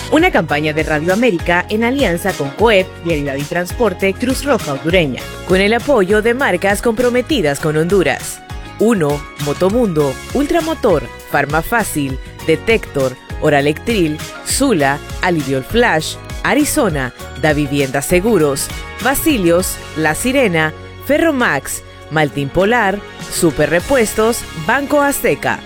Una campaña de Radio América en alianza con COEP, Vialidad y Transporte, Cruz Roja Hondureña, con el apoyo de marcas comprometidas con Honduras. 1. Motomundo, Ultramotor, Farmafácil, Detector, Oralectril, Sula, Aliviol Flash, Arizona, Da Vivienda Seguros, Basilios, La Sirena, Ferromax, Maltín Polar, Super Repuestos, Banco Azteca.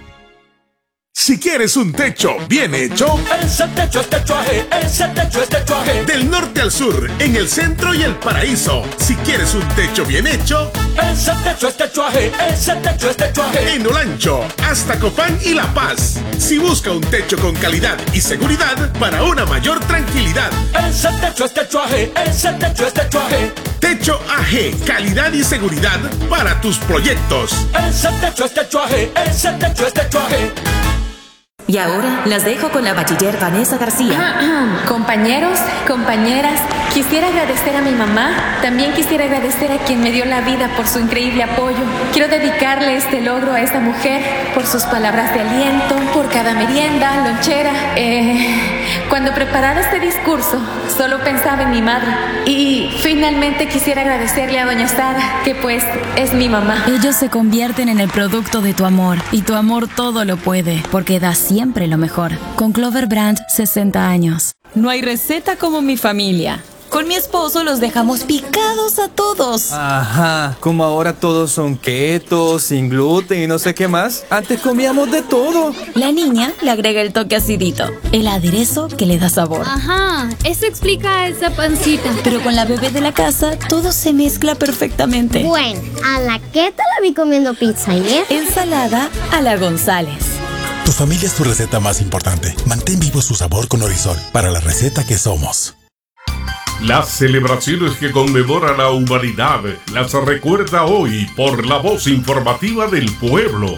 Si quieres un techo bien hecho, ese techo es techuaje, ese techo es techuaje. Del norte al sur, en el centro y el paraíso. Si quieres un techo bien hecho, ese techo es techuaje, ese techo es techuaje. En Olancho, hasta Copán y La Paz. Si busca un techo con calidad y seguridad para una mayor tranquilidad. Ese techo es techuaje, ese techo es techuaje. Techo AG, calidad y seguridad para tus proyectos. Ese techo es techuaje, ese techo es techuaje. Y ahora las dejo con la bachiller Vanessa García. Compañeros, compañeras, quisiera agradecer a mi mamá. También quisiera agradecer a quien me dio la vida por su increíble apoyo. Quiero dedicarle este logro a esta mujer por sus palabras de aliento, por cada merienda, lonchera. Cuando preparaba este discurso, solo pensaba en mi madre. Y finalmente quisiera agradecerle a doña Sara, que pues es mi mamá. Ellos se convierten en el producto de tu amor, y tu amor todo lo puede, porque da siempre lo mejor. Con Clover Brand, 60 años. No hay receta como mi familia. Con mi esposo los dejamos picados a todos. Ajá, como ahora todos son keto, sin gluten y no sé qué más. Antes comíamos de todo. La niña le agrega el toque acidito, el aderezo que le da sabor. Ajá, eso explica esa pancita. Pero con la bebé de la casa, todo se mezcla perfectamente. Bueno, a la keto la vi comiendo pizza ayer. Ensalada a la González. Tu familia es tu receta más importante. Mantén vivo su sabor con Orisol, para la receta que somos. Las celebraciones que conmemora la humanidad las recuerda hoy por la voz informativa del pueblo.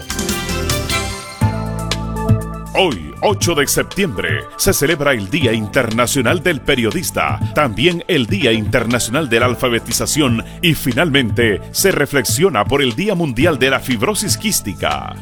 Hoy, 8 de septiembre, se celebra el Día Internacional del Periodista, también el Día Internacional de la Alfabetización y finalmente se reflexiona por el Día Mundial de la Fibrosis Quística.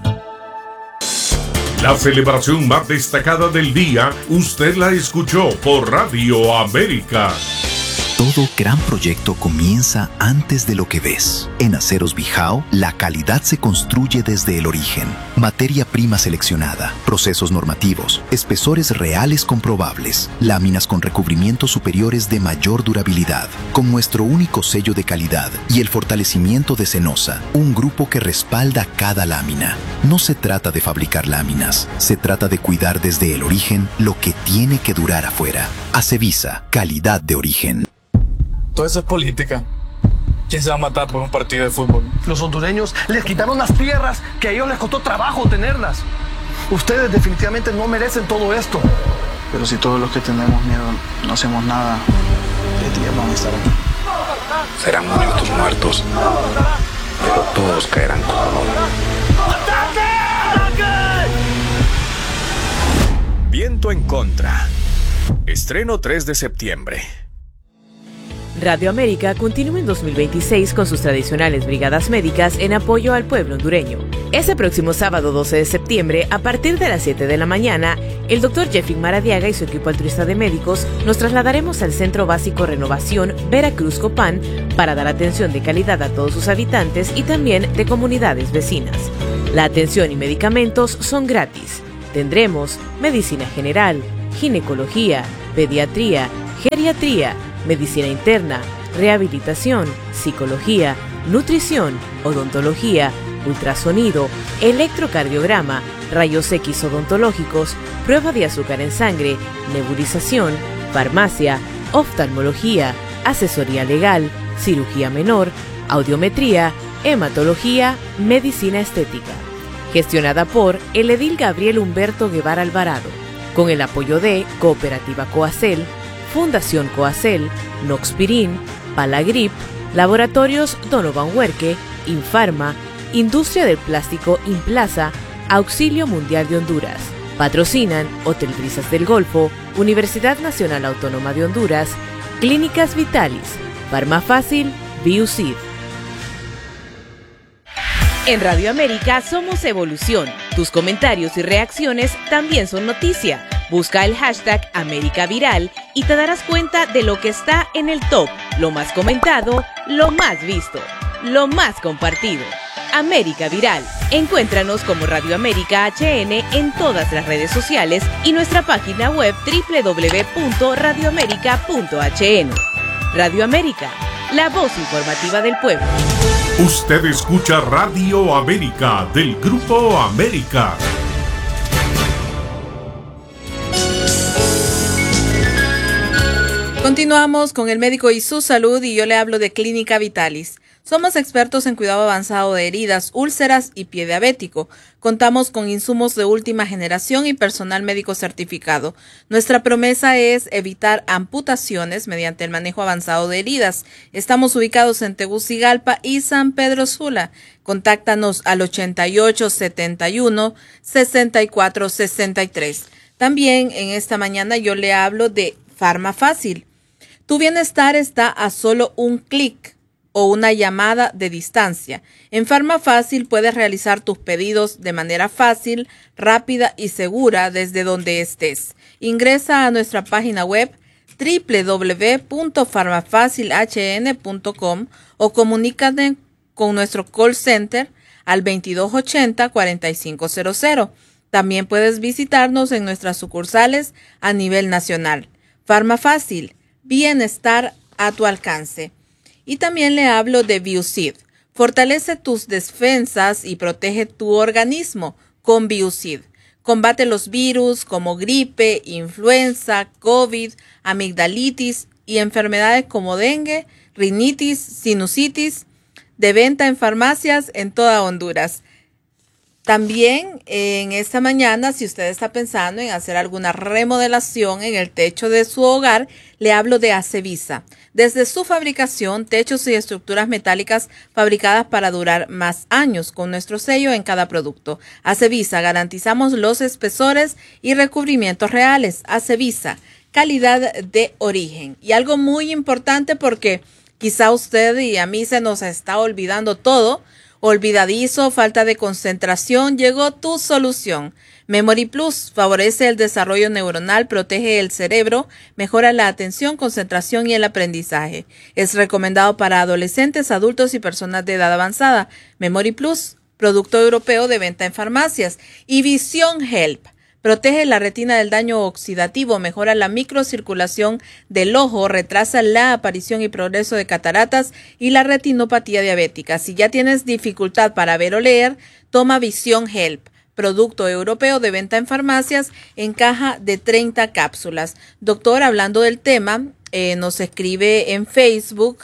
La celebración más destacada del día, usted la escuchó por Radio América. Todo gran proyecto comienza antes de lo que ves. En Aceros Bijao, la calidad se construye desde el origen. Materia prima seleccionada, procesos normativos, espesores reales comprobables, láminas con recubrimientos superiores de mayor durabilidad, con nuestro único sello de calidad y el fortalecimiento de Cenosa, un grupo que respalda cada lámina. No se trata de fabricar láminas, se trata de cuidar desde el origen lo que tiene que durar afuera. Acevisa, calidad de origen. Todo eso es política. ¿Quién se va a matar por un partido de fútbol? Los hondureños les quitaron las tierras que a ellos les costó trabajo tenerlas. Ustedes definitivamente no merecen todo esto. Pero si todos los que tenemos miedo no hacemos nada, ¿qué día vamos a estar aquí? Serán muchos muertos, pero todos caerán como uno. Viento en contra. Estreno 3 de septiembre. Radio América continúa en 2026 con sus tradicionales brigadas médicas en apoyo al pueblo hondureño. Este próximo sábado 12 de septiembre, a partir de las 7 de la mañana, el Dr. Jeffrey Maradiaga y su equipo altruista de médicos nos trasladaremos al Centro Básico Renovación Veracruz Copán para dar atención de calidad a todos sus habitantes y también de comunidades vecinas. La atención y medicamentos son gratis. Tendremos medicina general, ginecología, pediatría, geriatría, medicina interna, rehabilitación, psicología, nutrición, odontología, ultrasonido, electrocardiograma, rayos X odontológicos, prueba de azúcar en sangre, nebulización, farmacia, oftalmología, asesoría legal, cirugía menor, audiometría, hematología, medicina estética. Gestionada por el edil Gabriel Humberto Guevara Alvarado, con el apoyo de Cooperativa Coacel, Fundación Coacel, Noxpirin, Palagrip, Laboratorios Donovan Huerque, Infarma, Industria del Plástico Implaza, Auxilio Mundial de Honduras. Patrocinan Hotel Brisas del Golfo, Universidad Nacional Autónoma de Honduras, Clínicas Vitalis, Farmafácil, Biucid. En Radio América somos evolución. Tus comentarios y reacciones también son noticia. Busca el hashtag América Viral y te darás cuenta de lo que está en el top, lo más comentado, lo más visto, lo más compartido. América Viral. Encuéntranos como Radio América HN en todas las redes sociales y nuestra página web www.radioamerica.hn. Radio América, la voz informativa del pueblo. Usted escucha Radio América del Grupo América. Continuamos con el médico y su salud y yo le hablo de Clínica Vitalis. Somos expertos en cuidado avanzado de heridas, úlceras y pie diabético. Contamos con insumos de última generación y personal médico certificado. Nuestra promesa es evitar amputaciones mediante el manejo avanzado de heridas. Estamos ubicados en Tegucigalpa y San Pedro Sula. Contáctanos al 8871-6463. También en esta mañana yo le hablo de Farmafácil. Tu bienestar está a solo un clic o una llamada de distancia. En Farmafácil puedes realizar tus pedidos de manera fácil, rápida y segura desde donde estés. Ingresa a nuestra página web www.farmafacilhn.com o comunícate con nuestro call center al 2280-4500. También puedes visitarnos en nuestras sucursales a nivel nacional. Farmafácil, bienestar a tu alcance. Y también le hablo de Biucid. Fortalece tus defensas y protege tu organismo con Biucid. Combate los virus como gripe, influenza, COVID, amigdalitis y enfermedades como dengue, rinitis, sinusitis, de venta en farmacias en toda Honduras. También en esta mañana, si usted está pensando en hacer alguna remodelación en el techo de su hogar, le hablo de Acevisa. Desde su fabricación, techos y estructuras metálicas fabricadas para durar más años con nuestro sello en cada producto. Acevisa, garantizamos los espesores y recubrimientos reales. Acevisa, calidad de origen. Y algo muy importante porque quizá usted y a mí se nos está olvidando todo. Olvidadizo, falta de concentración, llegó tu solución. Memory Plus favorece el desarrollo neuronal, protege el cerebro, mejora la atención, concentración y el aprendizaje. Es recomendado para adolescentes, adultos y personas de edad avanzada. Memory Plus, producto europeo de venta en farmacias. Y Vision Help. Protege la retina del daño oxidativo, mejora la microcirculación del ojo, retrasa la aparición y progreso de cataratas y la retinopatía diabética. Si ya tienes dificultad para ver o leer, toma Vision Help, producto europeo de venta en farmacias en caja de 30 cápsulas. Doctor, hablando del tema, nos escribe en Facebook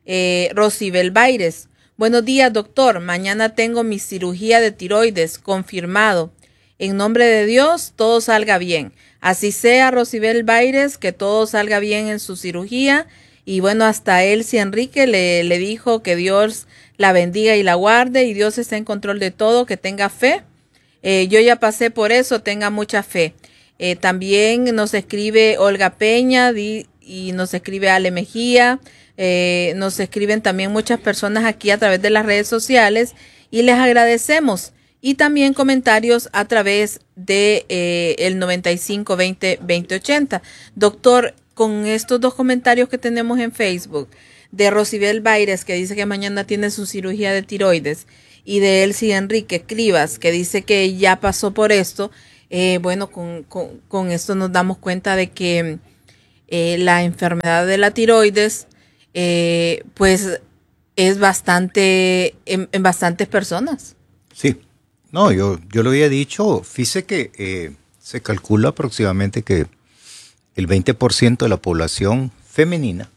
Rosibel Baires. Buenos días, doctor. Mañana tengo mi cirugía de tiroides confirmado. En nombre de Dios, todo salga bien. Así sea, Rosibel Baires, que todo salga bien en su cirugía. Y bueno, hasta Elsie Enrique le dijo que Dios la bendiga y la guarde y Dios está en control de todo, que tenga fe. Yo ya pasé por eso, tenga mucha fe. También nos escribe Olga Peña y nos escribe Ale Mejía. Nos escriben también muchas personas aquí a través de las redes sociales y les agradecemos. Y también comentarios a través de el 9520-2080. Doctor, con estos dos comentarios que tenemos en Facebook, de Rosibel Baires, que dice que mañana tiene su cirugía de tiroides, y de Elsie Enrique Cribas, que dice que ya pasó por esto, bueno, con esto nos damos cuenta de que la enfermedad de la tiroides, pues, es bastante, en bastantes personas. Sí. No, yo lo había dicho, fíjese que se calcula aproximadamente que el 20% de la población femenina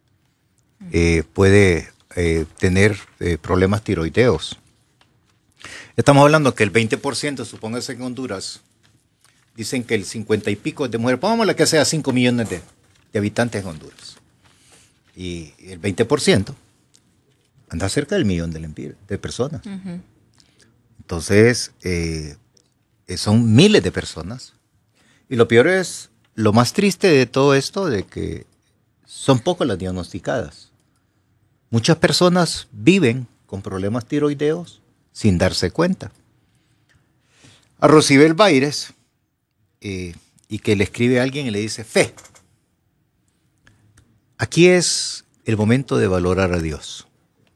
puede tener problemas tiroideos. Estamos hablando que el 20%, supóngase que en Honduras, dicen que el 50 y pico de mujeres, pongámosle que sea 5 millones de habitantes en Honduras. Y el 20% anda cerca del millón de personas. Uh-huh. Entonces, son miles de personas. Y lo peor es, lo más triste de todo esto, de que son pocas las diagnosticadas. Muchas personas viven con problemas tiroideos sin darse cuenta. A Rosibel Baires, y que le escribe a alguien y le dice, fe. Aquí es el momento de valorar a Dios.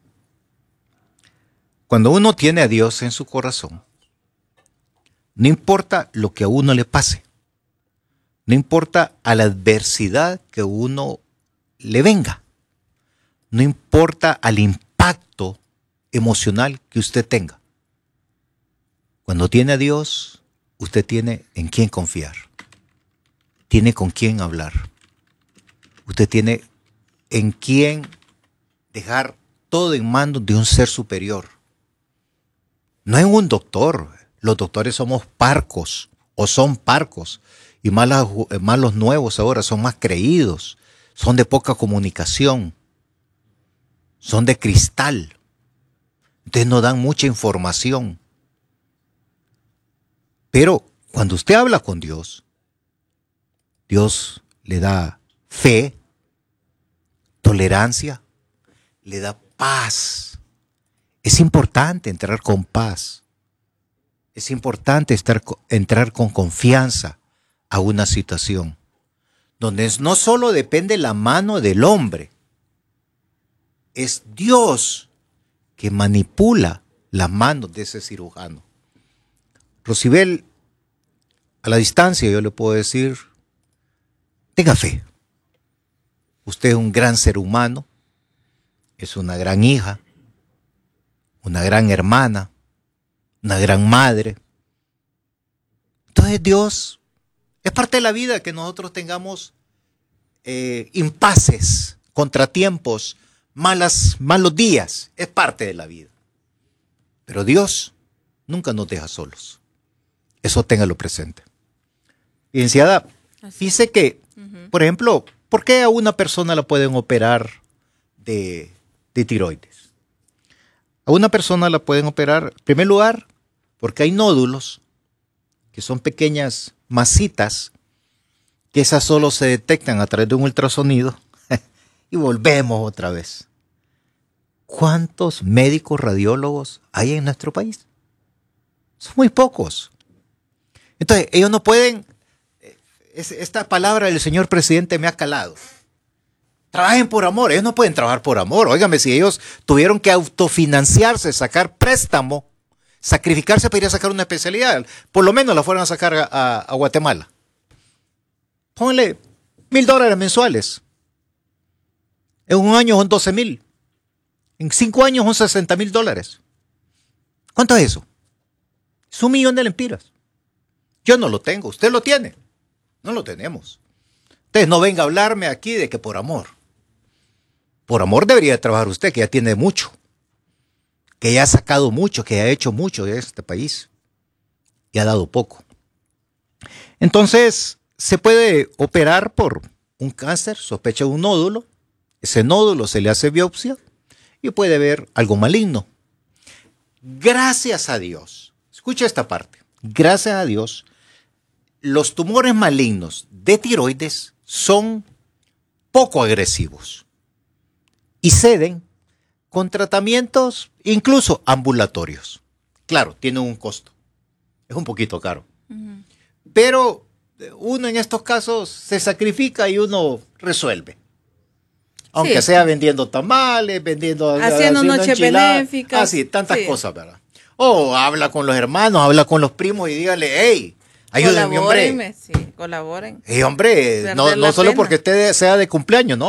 Cuando uno tiene a Dios en su corazón, no importa lo que a uno le pase, no importa a la adversidad que a uno le venga, no importa al impacto emocional que usted tenga. Cuando tiene a Dios, usted tiene en quién confiar, tiene con quién hablar, usted tiene en quién dejar todo en manos de un ser superior. No en un doctor. Los doctores somos parcos o son parcos y más los nuevos ahora son más creídos, son de poca comunicación, son de cristal, entonces no dan mucha información. Pero cuando usted habla con Dios, Dios le da fe, tolerancia, le da paz. Es importante entrar con paz. Es importante entrar con confianza a una situación donde no solo depende la mano del hombre, es Dios que manipula las manos de ese cirujano. Rosibel, a la distancia yo le puedo decir, tenga fe. Usted es un gran ser humano, es una gran hija, una gran hermana, una gran madre. Entonces Dios, es parte de la vida que nosotros tengamos impases, contratiempos, malos días, es parte de la vida. Pero Dios nunca nos deja solos. Eso téngalo presente. Licenciada, dice que, por ejemplo, ¿por qué a una persona la pueden operar de tiroides? A una persona la pueden operar, en primer lugar, porque hay nódulos, que son pequeñas masitas, que esas solo se detectan a través de un ultrasonido, y volvemos otra vez. ¿Cuántos médicos radiólogos hay en nuestro país? Son muy pocos. Entonces, ellos no pueden, esta palabra del señor presidente me ha calado. Trabajen por amor. Ellos no pueden trabajar por amor. Óigame, si ellos tuvieron que autofinanciarse, sacar préstamo, sacrificarse para ir a sacar una especialidad, por lo menos la fueron a sacar a Guatemala. Pónganle $1,000 mensuales. En un año son 12,000. En 5 años son $60,000. ¿Cuánto es eso? Es 1,000,000 de lempiras. Yo no lo tengo. ¿Usted lo tiene? No lo tenemos. Entonces no venga a hablarme aquí de que por amor. Por amor debería trabajar usted, que ya tiene mucho, que ya ha sacado mucho, que ya ha hecho mucho de este país y ha dado poco. Entonces, se puede operar por un cáncer, sospecha de un nódulo. Ese nódulo se le hace biopsia y puede haber algo maligno. Gracias a Dios, escucha esta parte, gracias a Dios, los tumores malignos de tiroides son poco agresivos y ceden con tratamientos incluso ambulatorios. Claro, tienen un costo, es un poquito caro, pero uno en estos casos se sacrifica y uno resuelve. Aunque sea vendiendo tamales, haciendo noche benéfica. Así, tantas cosas, ¿verdad? O habla con los hermanos, habla con los primos y dígale, hey, ayúdenme, hombre. Sí, colaboren. Hey, hombre, no solo porque usted sea de cumpleaños, ¿no?